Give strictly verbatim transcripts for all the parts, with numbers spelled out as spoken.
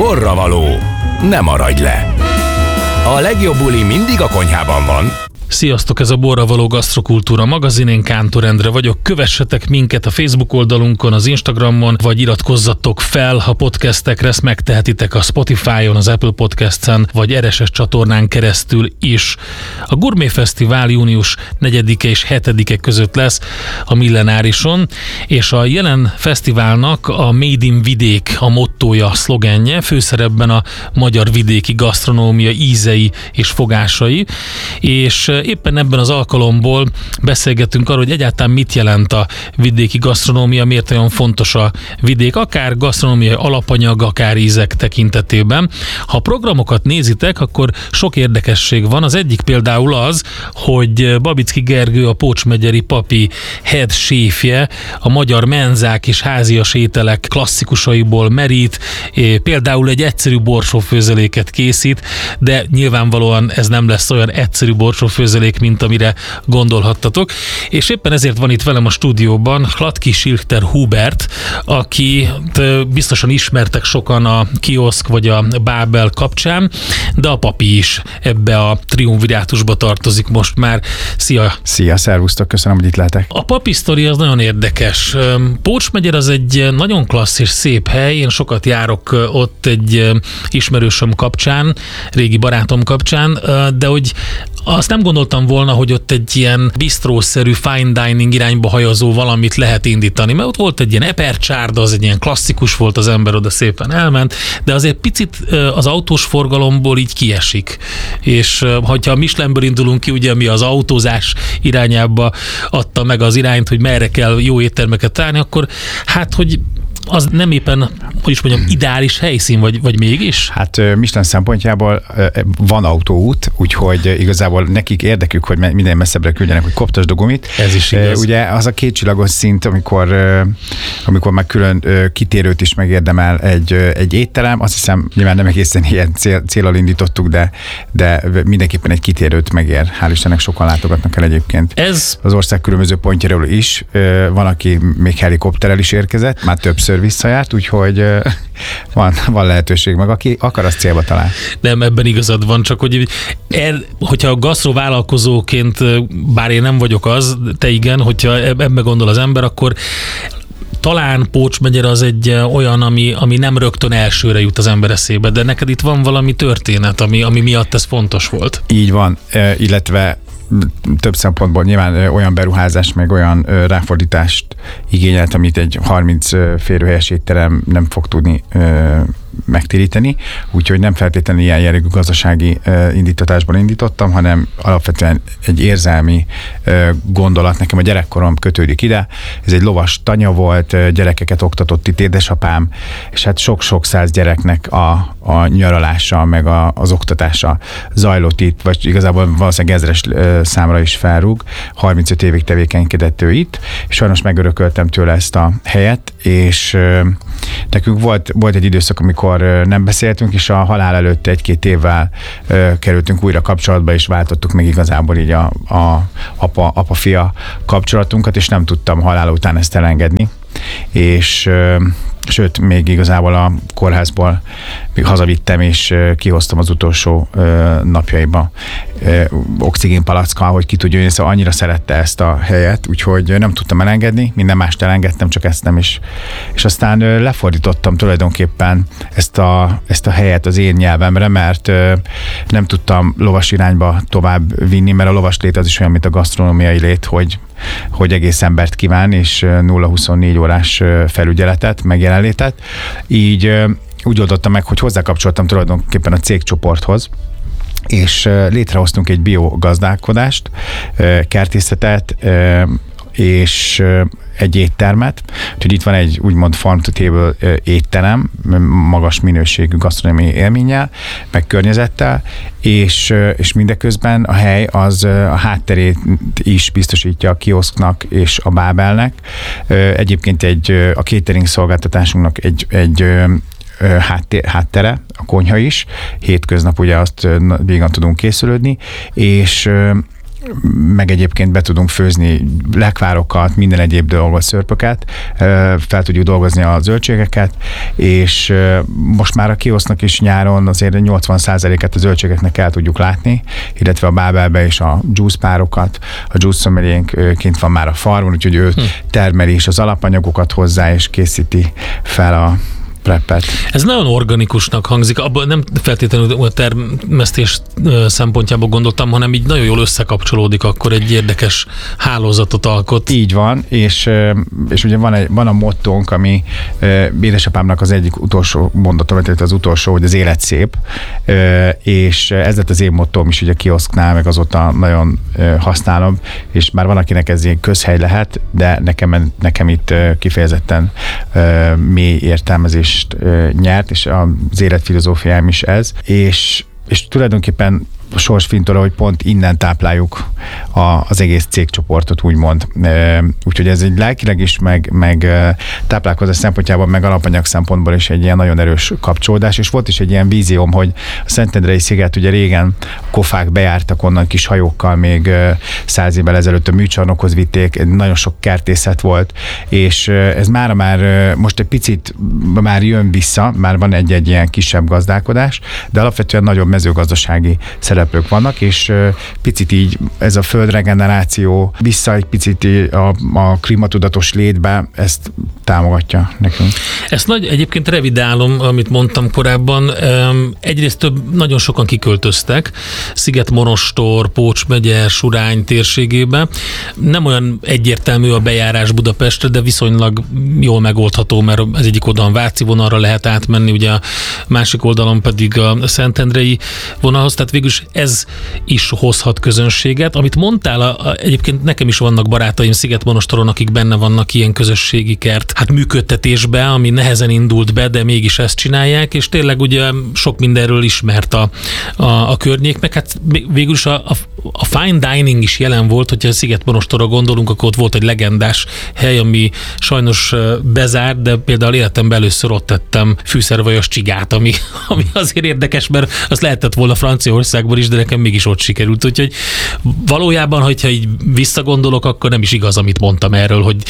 Borravaló. Ne maradj le! A legjobb buli mindig a konyhában van. Sziasztok, ez a Borravaló Gasztrokultúra magazin, én Kántor Endre vagyok. Kövessetek minket a Facebook oldalunkon, az Instagramon, vagy iratkozzatok fel a podcastekre, ezt megtehetitek a Spotify-on, az Apple Podcasts-en, vagy er es es csatornán keresztül is. A Gourmet Fesztivál június negyedike és hetedike között lesz a Millenárison, és a jelen fesztiválnak a Made in Vidék a mottója, a szlogenje, főszerepben a magyar vidéki gasztronómia ízei és fogásai, és éppen ebben az alkalomból beszélgetünk arról, hogy egyáltalán mit jelent a vidéki gasztronómia, miért olyan fontos a vidék, akár gasztronómiai alapanyag, akár ízek tekintetében. Ha programokat nézitek, akkor sok érdekesség van. Az egyik például az, hogy Babicki Gergő, a Pócsmegyeri Papi head séfje, a magyar menzák és házias ételek klasszikusaiból merít, például egy egyszerű borsófőzeléket készít, de nyilvánvalóan ez nem lesz olyan egyszerű borsófőzelék, mint amire gondolhattatok. És éppen ezért van itt velem a stúdióban Hladky Schilchter Hubert, aki biztosan ismertek sokan a Kioszk vagy a Bábel kapcsán, de a Papi is ebbe a triumvirátusba tartozik most már. Szia! Szia, szervusztok, köszönöm, hogy itt lehetek. A Papi sztori az nagyon érdekes. Pócsmegyer az egy nagyon klassz és szép hely, én sokat járok ott egy ismerősöm kapcsán, régi barátom kapcsán, de hogy azt nem gondoltam volna, hogy ott egy ilyen bistrószerű fine dining irányba hajazó valamit lehet indítani, mert ott volt egy ilyen epercsárda, az egy ilyen klasszikus volt, az ember oda szépen elment, de azért picit az autós forgalomból így kiesik. És ha a Michelinből indulunk ki, ugye mi az autózás irányába adta meg az irányt, hogy merre kell jó éttermeket találni, akkor hát, hogy az nem éppen, hogy is mondjam, ideális helyszín, vagy, vagy mégis? Hát Michelin szempontjából van autóút, úgyhogy igazából nekik érdekük, hogy minden messzebbre küldjenek, hogy koptasd a gumit. Ez is igaz. Ugye az a kétcsillagos szint, amikor, amikor már külön kitérőt is megérdemel egy, egy étterem, azt hiszem nyilván nem egészen ilyen cél, céllal indítottuk, de, de mindenképpen egy kitérőt megér. Hál' Istennek sokan látogatnak el egyébként. Ez az ország különböző pontjáról is. Van, aki még helikopterrel is érkezett, már többször visszajárt, úgyhogy van, van lehetőség, meg aki akar, az célba talál. Nem, ebben igazad van, csak hogy er, hogyha gasztrovállalkozóként, bár én nem vagyok az, te igen, hogyha ebben gondol az ember, akkor talán Pócsmegyer az egy olyan, ami, ami nem rögtön elsőre jut az ember eszébe, de neked itt van valami történet, ami, ami miatt ez fontos volt. Így van, illetve több szempontból nyilván olyan beruházás, meg olyan ráfordítást igényelt, amit egy harminc férőhelyes étterem nem fog tudni megtéríteni, úgyhogy nem feltétlenül ilyen jellegű gazdasági indítatásban indítottam, hanem alapvetően egy érzelmi gondolat, nekem a gyerekkorom kötődik ide. Ez egy lovas tanya volt, gyerekeket oktatott itt édesapám, és hát sok-sok száz gyereknek a, a nyaralása, meg a, az oktatása zajlott itt, vagy igazából valószínűleg ezres számra is felrúg. harmincöt évig tevékenykedett ő itt, és sajnos megörököltem tőle ezt a helyet, és nekünk volt, volt egy időszak, amikor nem beszéltünk, és a halál előtt egy-két évvel kerültünk újra kapcsolatba, és váltottuk meg igazából így a, a apa, apa-fia kapcsolatunkat, és nem tudtam halála után ezt elengedni. És sőt, még igazából a kórházból még hazavittem, és kihoztam az utolsó napjaiba oxigénpalackkal, hogy ki tudja jönni, szóval annyira szerette ezt a helyet, úgyhogy nem tudtam elengedni, minden mást elengedtem, csak ezt nem is. És aztán lefordítottam tulajdonképpen ezt a, ezt a helyet az én nyelvemre, mert nem tudtam lovas irányba tovább vinni, mert a lovas lét az is olyan, mint a gasztronómiai lét, hogy hogy egész embert kíván, és nulla huszonnégy órás felügyeletet, megjelenlétet. Így úgy oldottam meg, hogy hozzákapcsoltam tulajdonképpen a cégcsoporthoz, és létrehoztunk egy biogazdálkodást, kertészetet, és egy éttermet, úgyhogy itt van egy úgymond farm to table étterem, magas minőségű gasztronómiai élménnyel, meg környezettel, és, és mindeközben a hely az a hátterét is biztosítja a Kioszknak és a Bábelnek. Egyébként egy, a catering szolgáltatásunknak egy, egy háttere, a konyha is, hétköznap ugye azt végig tudunk készülődni, és meg egyébként be tudunk főzni lekvárokat, minden egyéb dolgot, szörpöket, fel tudjuk dolgozni a zöldségeket, és most már a kiosznak is nyáron azért nyolcvan százalékát a zöldségeknek el tudjuk látni, illetve a Bábelbe és a juice párokat. A juice sommeliénk kint van már a farmon, úgyhogy ő hm. termeli is az alapanyagokat hozzá, és készíti fel a preppet. Ez nagyon organikusnak hangzik, abban nem feltétlenül a termesztés szempontjából gondoltam, hanem így nagyon jól összekapcsolódik, akkor egy érdekes hálózatot alkot. Így van, és, és ugye van, egy, van a mottónk, ami édesapámnak az egyik utolsó mondatom, tehát az utolsó, hogy az élet szép, és ez lett az én mottóm is ugye a kioszknál, meg azóta nagyon használom, és már van, akinek ez ilyen közhely lehet, de nekem, nekem itt kifejezetten mély értelmezés nyert, és az életfilozófiám is ez, és, és tulajdonképpen a sorsfintora, hogy pont innen tápláljuk a, az egész cégcsoportot, úgymond. Úgyhogy ez egy lelkileg is, meg, meg táplálkozás szempontjából, meg alapanyag szempontból is egy ilyen nagyon erős kapcsolódás, és volt is egy ilyen vízióm, hogy a Szentendrei sziget, ugye régen kofák bejártak onnan kis hajókkal, még száz évvel ezelőtt a műcsarnokhoz vitték, nagyon sok kertészet volt, és ez mára már most egy picit már jön vissza, már van egy-egy ilyen kisebb gazdálkodás, de alapvetően nagyobb mezőgazdasági szereplők vannak, és picit így ez a földregeneráció vissza egy picit a, a klímatudatos létbe, ezt támogatja nekünk. Ezt nagy, egyébként revidálom, amit mondtam korábban. Egyrészt több, nagyon sokan kiköltöztek Szigetmonostor, Pócs megye, Surány térségébe. Nem olyan egyértelmű a bejárás Budapestre, de viszonylag jól megoldható, mert az egyik oldalon Váci vonalra lehet átmenni, ugye a másik oldalon pedig a Szentendrei vonalhoz, tehát végülis ez is hozhat közönséget. Amit mondtál, a, a, egyébként nekem is vannak barátaim Szigetmonostoron, akik benne vannak ilyen közösségi kert hát működtetésbe, ami nehezen indult be, de mégis ezt csinálják, és tényleg ugye sok mindenről ismert a, a, a környék, meg hát végül is a, a, a fine dining is jelen volt, hogyha a Szigetmonostorra gondolunk, akkor ott volt egy legendás hely, ami sajnos bezárt, de például életemben először ott tettem fűszervajas csigát, ami, ami azért érdekes, mert az lehetett volna Franciaországban is, de nekem mégis ott sikerült, úgyhogy valójában, hogyha így visszagondolok, akkor nem is igaz, amit mondtam erről, hogy,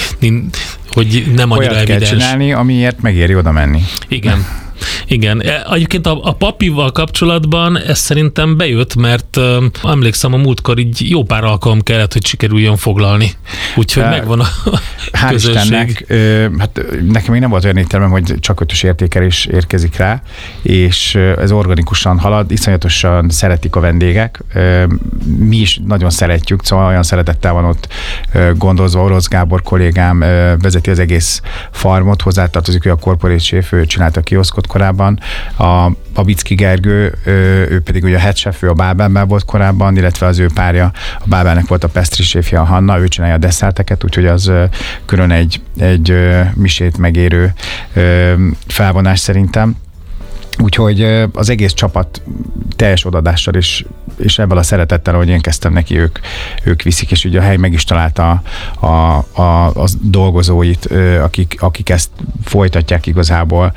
hogy nem annyira olyat evidens. Kell csinálni, amiért megéri oda menni. Igen. Igen. Egyébként a, a papival kapcsolatban ez szerintem bejött, mert uh, emlékszem, a múltkor így jó pár alkalom kellett, hogy sikerüljön foglalni. Úgyhogy uh, megvan a hál' közösség. Istennek, uh, hát nekem még nem volt olyan értelmem, hogy csak ötös értékelés érkezik rá, és uh, ez organikusan halad, iszonyatosan szeretik a vendégek. Uh, mi is nagyon szeretjük, szóval olyan szeretettel van ott uh, gondozva. Orosz Gábor kollégám uh, vezeti az egész farmot, hozzátartozik, ő a corporate chef, ő csinálta a kioszkot korábban, a Babicki Gergő, ő pedig ugye a head chef, ő a Bábelben volt korábban, illetve az ő párja, a Bábelnek volt a pastry chefje, a Hanna, ő csinálja a desszerteket, úgyhogy az külön egy, egy misét megérő felvonás szerintem. Úgyhogy az egész csapat teljes odadással és, és ebből a szeretettel, ahogy én kezdtem neki, ők, ők viszik, és ugye a hely meg is találta a, a, a, a dolgozóit, akik, akik ezt folytatják igazából.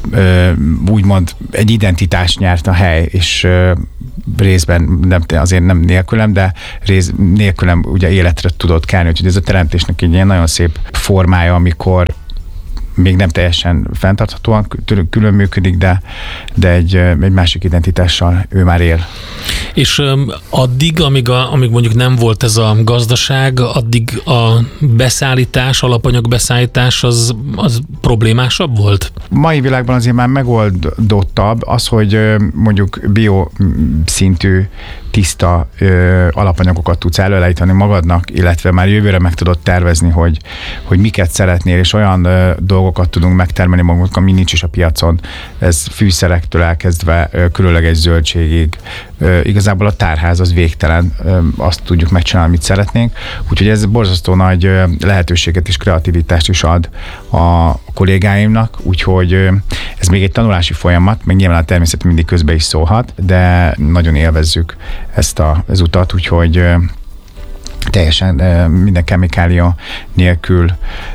Úgymond egy identitást nyert a hely, és részben nem, azért nem nélkülem, de rész, nélkülem ugye életre tudott kelni, úgyhogy ez a teremtésnek egy ilyen nagyon szép formája, amikor még nem teljesen fenntarthatóan külön működik, de, de egy, egy másik identitással ő már él. És um, addig, amíg, a, amíg mondjuk nem volt ez a gazdaság, addig a beszállítás, alapanyag beszállítás az, az problémásabb volt? Mai világban azért már megoldottabb az, hogy mondjuk bio szintű tiszta ö, alapanyagokat tudsz előállítani magadnak, illetve már jövőre meg tudod tervezni, hogy, hogy miket szeretnél, és olyan ö, dolgokat tudunk megtermelni magunknak, ami nincs is a piacon. Ez fűszerektől elkezdve ö, különleges zöldségig. Ö, igazából a tárház az végtelen, ö, azt tudjuk megcsinálni, amit szeretnénk. Úgyhogy ez borzasztó nagy ö, lehetőséget és kreativitást is ad a kollégáimnak, úgyhogy ö, ez még egy tanulási folyamat, meg nyilván a természet mindig közbe is szólhat, de nagyon élvezzük ezt a, az utat, úgyhogy teljesen minden kemikália nélkül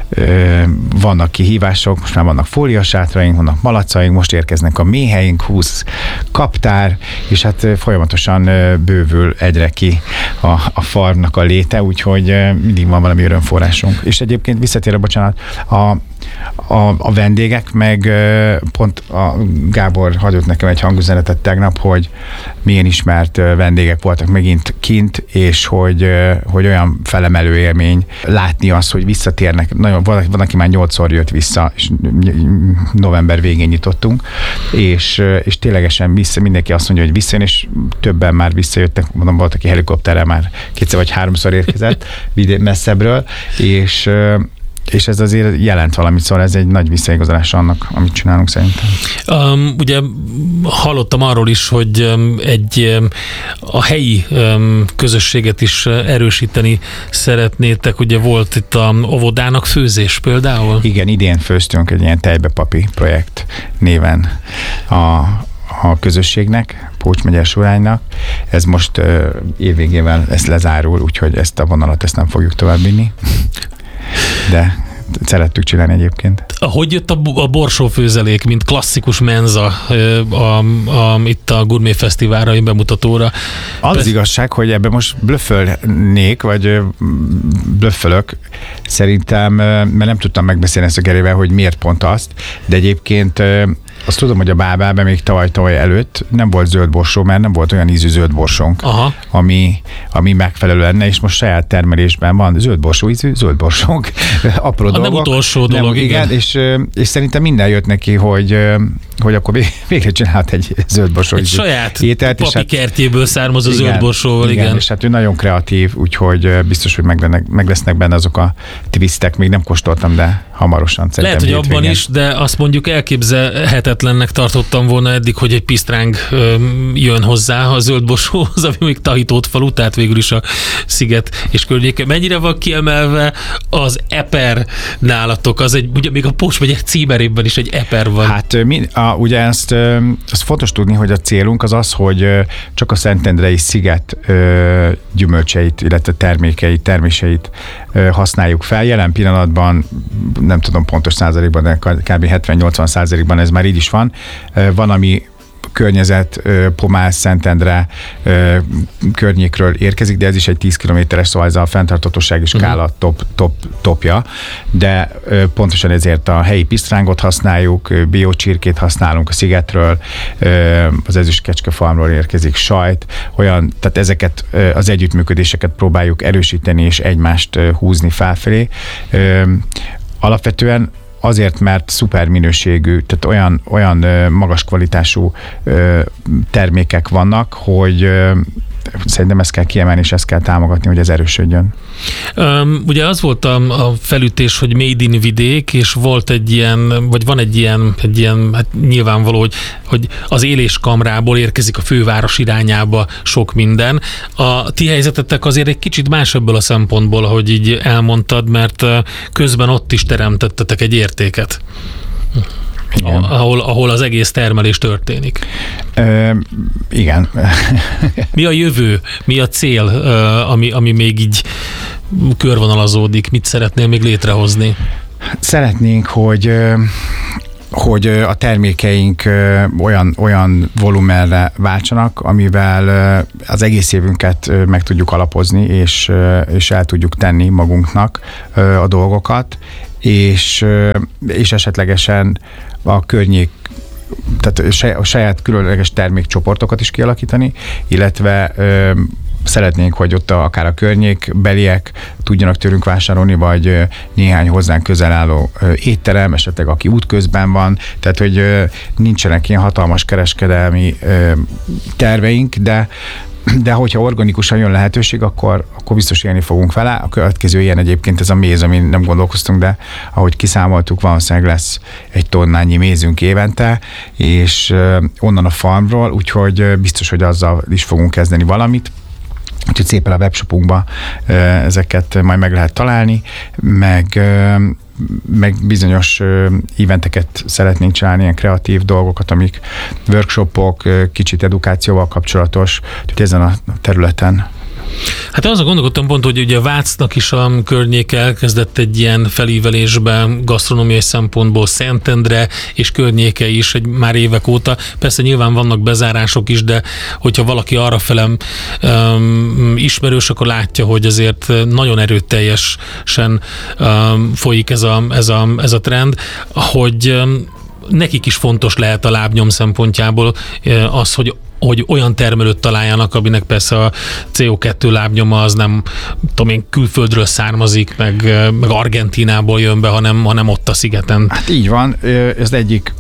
vannak kihívások, most már vannak fóliasátraink, vannak malacaink, most érkeznek a méheink, húsz kaptár, és hát folyamatosan bővül egyre ki a, a farmnak a léte, úgyhogy mindig van valami örömforrásunk. És egyébként visszatérve, bocsánat, a A, a vendégek, meg pont a Gábor hagyott nekem egy hangüzenetet tegnap, hogy milyen ismert vendégek voltak megint kint, és hogy, hogy olyan felemelő élmény látni azt, hogy visszatérnek. Nagyon, van, van, aki már nyolcszor jött vissza, és november végén nyitottunk, és, és ténylegesen vissza, mindenki azt mondja, hogy visszajön, és többen már visszajöttek, mondom, volt, aki helikopterrel már kétszer vagy háromszor érkezett messzebbről, és és ez azért jelent valamit, szóval ez egy nagy visszaigazolás annak, amit csinálunk szerintem. Um, ugye hallottam arról is, hogy um, egy um, a helyi um, közösséget is erősíteni szeretnétek, ugye volt itt a óvodának főzés például? Igen, idén főztünk egy ilyen tejbepapi projekt néven a a közösségnek, Pócs megye Suránynak. Ez most uh, évvégével ezt lezárul, úgyhogy ezt a vonalat ezt nem fogjuk továbbvinni. De szerettük csinálni egyébként. Hogy jött a, a borsófőzelék, mint klasszikus menza a, a, a, itt a Gourmet Fesztiválra, bemutatóra? Az Be... igazság, hogy ebben most blöffölnék, vagy blöffölök, szerintem, mert nem tudtam megbeszélni ezt a Gerivel, hogy miért pont azt, de egyébként azt tudom, hogy a Bábában még tavaly-tavaly előtt nem volt zöld borsó, mert nem volt olyan ízű zöld borsónk, Aha. ami, ami megfelelő lenne, és most saját termelésben van zöld borsó ízű, zöld borsónk, apró a dolgok. Nem utolsó dolog, nem, igen. igen. És, és szerintem minden jött neki, hogy, hogy akkor végre csinálhat egy zöld borsó egy ízű saját ételt. papi hát, kertjéből származó igen, zöld borsóval, igen. igen. És hát ő nagyon kreatív, úgyhogy biztos, hogy meg, meg lesznek benne azok a twistek, még nem kóstoltam, de hamarosan szerintem. Lehet, hogy abban is, de azt mondjuk elképzelhetetlennek tartottam volna eddig, hogy egy pisztráng jön hozzá a zöld borsóhoz, ami még Tahitót falu, tehát végül is a sziget és környéke. Mennyire van kiemelve az eper nálatok? Az egy, ugye még a Pócs megye címerében is egy eper van. Hát mi, a, ugye ezt, azt fontos tudni, hogy a célunk az az, hogy csak a Szentendrei sziget gyümölcseit, illetve termékeit, terméseit használjuk fel. Jelen pillanatban nem tudom pontos százalékban, de kb. hetven-nyolcvan százalékban ez már így is van. Van, ami környezet, Pomász, Szentendre környékről érkezik, de ez is egy tíz kilométeres, szóval ez a fenntarthatósági skála uh-huh. top, top, topja, de pontosan ezért a helyi pisztrángot használjuk, biocsirkét használunk a szigetről, az Ezüst Kecske Farmról érkezik sajt, olyan, tehát ezeket az együttműködéseket próbáljuk erősíteni és egymást húzni felfelé. Alapvetően azért, mert szuper minőségű, tehát olyan, olyan ö, magas kvalitású ö, termékek vannak, hogy ö, szerintem ezt kell kiemelni, és ezt kell támogatni, hogy ez erősödjön. Um, ugye az volt a, a felütés, hogy Made in vidék, és volt egy ilyen, vagy van egy ilyen, egy ilyen hát nyilvánvaló, hogy, hogy az éléskamrából érkezik a főváros irányába sok minden. A ti helyzetetek azért egy kicsit más ebből a szempontból, ahogy így elmondtad, mert közben ott is teremtettetek egy értéket. Igen. Ahol, ahol az egész termelés történik. Ö, igen. Mi a jövő? Mi a cél, ami, ami még így körvonalazódik? Mit szeretnél még létrehozni? Szeretnénk, hogy hogy a termékeink olyan, olyan volumenre váltsanak, amivel az egész évünket meg tudjuk alapozni, és, és el tudjuk tenni magunknak a dolgokat, és, és esetlegesen a környék, tehát a saját különleges termékcsoportokat is kialakítani, illetve ö, szeretnénk, hogy ott a, akár a környékbeliek tudjanak tőlünk vásárolni, vagy ö, néhány hozzánk közel álló ö, étterem, esetleg aki útközben van, tehát hogy ö, nincsenek ilyen hatalmas kereskedelmi ö, terveink, de de hogyha organikusan jön lehetőség, akkor, akkor biztos élni fogunk vele. A következő ilyen egyébként ez a méz, amin nem gondolkoztunk, de ahogy kiszámoltuk, valószínűleg lesz egy tonnányi mézünk évente, és onnan a farmról, úgyhogy biztos, hogy azzal is fogunk kezdeni valamit. Úgyhogy szépen a webshopunkba ezeket majd meg lehet találni, meg meg bizonyos eventeket szeretnénk csinálni, ilyen kreatív dolgokat, amik workshopok, kicsit edukációval kapcsolatos, tehát ezen a területen Hát azon gondolkodtam pont, hogy ugye Vácnak is a környéke elkezdett egy ilyen felívelésbe gasztronómiai szempontból, Szentendre és környéke is egy már évek óta. Persze nyilván vannak bezárások is, de hogyha valaki arrafelem um, ismerős, akkor látja, hogy azért nagyon erőteljesen um, folyik ez a, ez, a, ez a trend, hogy um, nekik is fontos lehet a lábnyom szempontjából az, hogy hogy olyan termelőt találjanak, aminek persze a cé o kettő lábnyoma az nem tudom én, külföldről származik, meg, meg Argentínából jön be, hanem, hanem ott a szigeten. Hát így van, ez egyik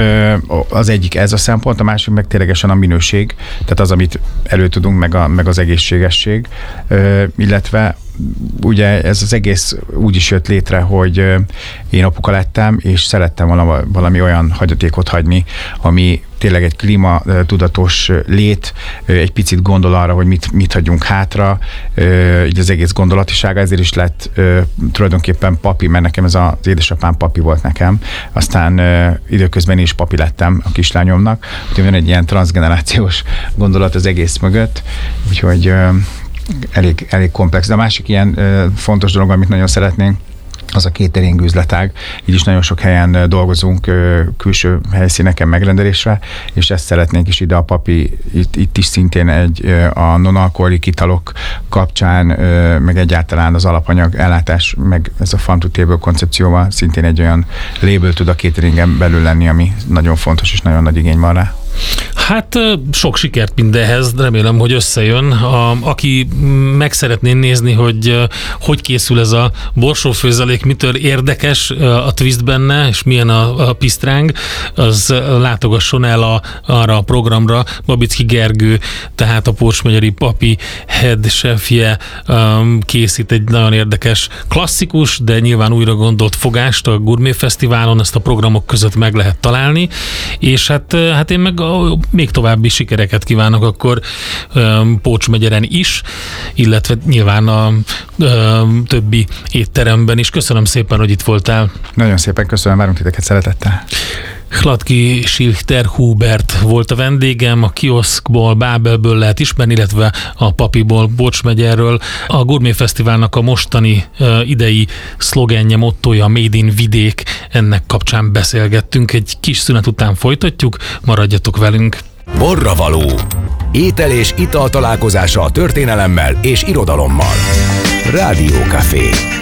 az egyik ez a szempont, a másik meg ténylegesen a minőség, tehát az, amit elő tudunk, meg, a, meg az egészségesség, illetve ugye ez az egész úgy is jött létre, hogy én apuka lettem, és szerettem valami, valami olyan hagyatékot hagyni, ami tényleg egy klímatudatos lét, egy picit gondol arra, hogy mit, mit hagyjunk hátra, így az egész gondolatisága, ezért is lett tulajdonképpen papi, mert nekem ez az édesapám papi volt nekem, aztán időközben is papi lettem a kislányomnak, úgyhogy van egy ilyen transzgenerációs gondolat az egész mögött, úgyhogy elég, elég komplex. De a másik ilyen fontos dolog, amit nagyon szeretnénk, az a catering üzletág. Így is nagyon sok helyen dolgozunk külső helyszíneken megrendelésre, és ezt szeretnénk is ide a papi, itt, itt is szintén egy a non-alkoholik italok kapcsán, meg egyáltalán az alapanyag ellátás, meg ez a farm to table koncepcióval szintén egy olyan label tud a cateringen belül lenni, ami nagyon fontos és nagyon nagy igény van rá. Hát sok sikert mindenhez, remélem, hogy összejön. A, aki meg szeretné nézni, hogy hogy készül ez a borsófőzelék, mitől érdekes a twist benne, és milyen a, a pisztráng, az látogasson el a, arra a programra. Babicki Gergő, tehát a Pócsmegyeri papi head chefje um, készít egy nagyon érdekes, klasszikus, de nyilván újra gondolt fogást a Gourmet Fesztiválon, ezt a programok között meg lehet találni, és hát, hát én meg a, még további sikereket kívánok akkor um, Pócsmegyeren is, illetve nyilván a um, többi étteremben is. Köszönöm szépen, hogy itt voltál. Nagyon szépen köszönöm, várunk titeket szeretettel. Hladky Schilchter Hubert volt a vendégem, a kioszkból, Bábelből lehet ismerni, illetve a papiból, Pócsmegyerről. A Gourmet Fesztiválnak a mostani uh, idei szlogenje, mottója Made in Vidék, ennek kapcsán beszélgettünk. Egy kis szünet után folytatjuk, maradjatok velünk. Borravaló. Étel és ital találkozása a történelemmel és irodalommal. Rádió Café.